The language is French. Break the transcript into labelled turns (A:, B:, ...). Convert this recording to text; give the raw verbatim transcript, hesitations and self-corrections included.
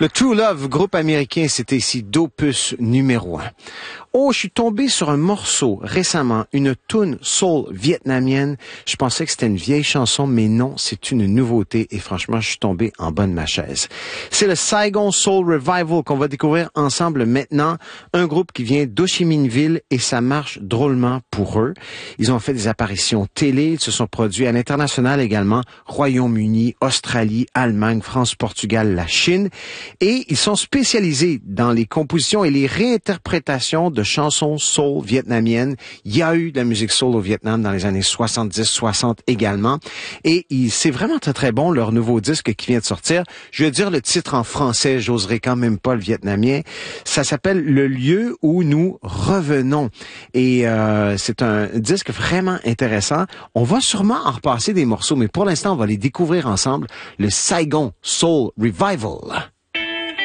A: Le True Love, groupe américain, c'était ici d'opus numéro un. Oh, je suis tombé sur un morceau récemment, une toune soul vietnamienne. Je pensais que c'était une vieille chanson, mais non, c'est une nouveauté et franchement, je suis tombé en bas de ma chaise. C'est le Saigon Soul Revival qu'on va découvrir ensemble maintenant. Un groupe qui vient d'Ho Chi Minh Ville et ça marche drôlement pour eux. Ils ont fait des apparitions télé, ils se sont produits à l'international également, Royaume-Uni, Australie, Allemagne, France, Portugal, la Chine. Et ils sont spécialisés dans les compositions et les réinterprétations de chansons soul vietnamiennes. Il y a eu de la musique soul au Vietnam dans les années soixante-dix soixante également. Et c'est vraiment très très bon, leur nouveau disque qui vient de sortir. Je vais dire le titre en français, j'oserais quand même pas le vietnamien. Ça s'appelle Le lieu où nous revenons. Et euh, c'est un disque vraiment intéressant. On va sûrement en repasser des morceaux, mais pour l'instant, on va les découvrir ensemble. Le Saigon Soul Revival.